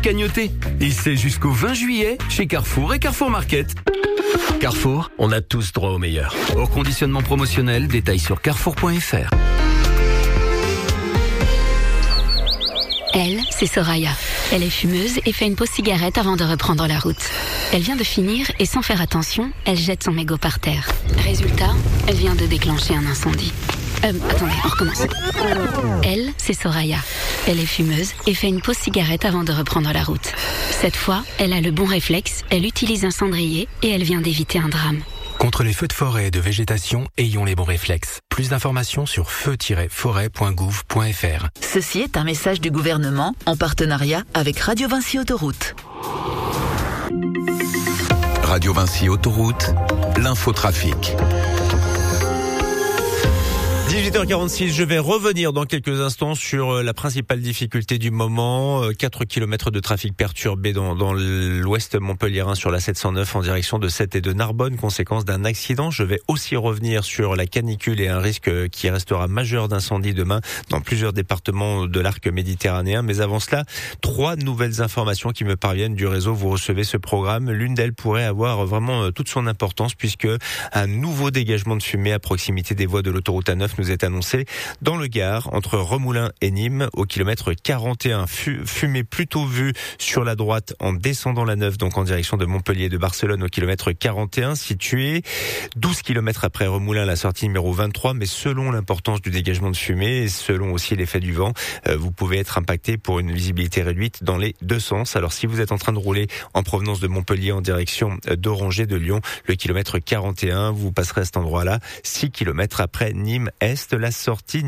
cagnotter. Et c'est jusqu'au 20 juillet chez Carrefour et Carrefour Market. Carrefour, on a tous droit au meilleur. Au conditionnement promotionnel, détails sur carrefour.fr. Elle, c'est Soraya. Elle est fumeuse et fait une pause cigarette avant de reprendre la route. Elle vient de finir et sans faire attention, elle jette son mégot par terre. Résultat, elle vient de déclencher un incendie. Attendez, on recommence. Elle, c'est Soraya. Elle est fumeuse et fait une pause cigarette avant de reprendre la route. Cette fois, elle a le bon réflexe, elle utilise un cendrier et elle vient d'éviter un drame. Contre les feux de forêt et de végétation, ayons les bons réflexes. Plus d'informations sur feu-forêt.gouv.fr. Ceci est un message du gouvernement en partenariat avec Radio Vinci Autoroute. Radio Vinci Autoroute, l'infotrafic. 18h46, je vais revenir dans quelques instants sur la principale difficulté du moment. 4 km de trafic perturbé dans l'ouest montpelliérain sur la 709 en direction de Sète et de Narbonne, conséquence d'un accident. Je vais aussi revenir sur la canicule et un risque qui restera majeur d'incendie demain dans plusieurs départements de l'arc méditerranéen. Mais avant cela, 3 nouvelles informations qui me parviennent du réseau. Vous recevez ce programme. L'une d'elles pourrait avoir vraiment toute son importance puisque un nouveau dégagement de fumée à proximité des voies de l'autoroute A9 nous est annoncé dans le Gard, entre Remoulins et Nîmes, au kilomètre 41. Fumée plutôt vue sur la droite en descendant la 9, donc en direction de Montpellier et de Barcelone, au kilomètre 41, situé 12 kilomètres après Remoulins, la sortie numéro 23, mais selon l'importance du dégagement de fumée et selon aussi l'effet du vent, vous pouvez être impacté pour une visibilité réduite dans les deux sens. Alors si vous êtes en train de rouler en provenance de Montpellier en direction d'Orangé de Lyon, le kilomètre 41, vous passerez à cet endroit-là 6 kilomètres après Nîmes Est, la sortie